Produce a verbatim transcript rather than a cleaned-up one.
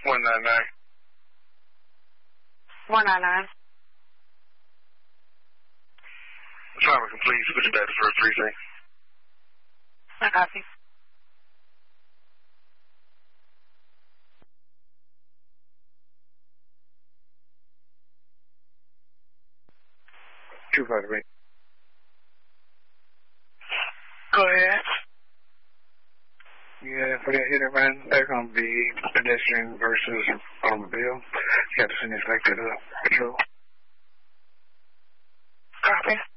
one nine nine. one nine nine. Trauma complete. Switch back to first three three. I copy. two five three. Go ahead. Yeah, for that hit and run, they're going to be pedestrian versus automobile. You have to send this back to the patrol. Copy.